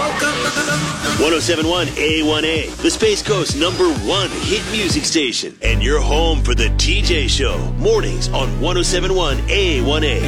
1071 A1A, the Space Coast #1 hit music station, and your home for the TJ Show, mornings on 1071 A1A.